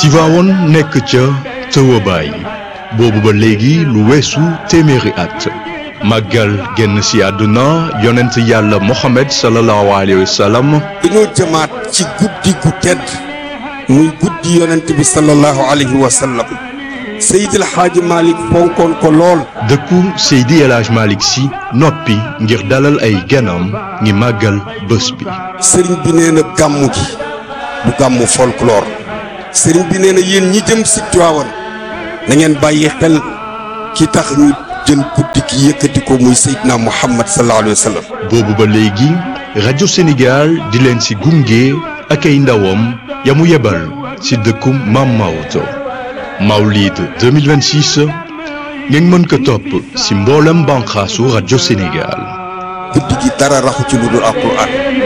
Tivaouane nekk ca tëwabaay boobu ba léegi lu weesu téeméeri at màggal génn si àdduna yonent yàlla Mohamed sallallahu alayhi wa sallam. dañoo jëmaat ci guddi gu tedd muy guddi yonent bi sallallahu alayhi wa sallam Seydi El Hadji Malick fonkoon ko lool. dëkku Seydi El Hadji Malick si noppi ngir dalal ay ganam ngi màggal bés bi. sëriñ bi nee na gàmmu gi du gàmmu folklore sëriñ bi nee na yéen ñi jëm si Tiwaawan na ngeen bàyyi xel ki tax ñu jël guddi gi yëkkati ko muy Seydina Muhammad sallallahu alayhi wa sallam. boobu ba léegi rajo Sénégal di leen si gunge ak ay ndawam ya mu yebal si dëkku Maam Maodo Mawlid 2026 ngeen mën ko topp si mboolem banqaasu rajo Sénégal. guddi gi dara raxu ci lu dul Alxuraan.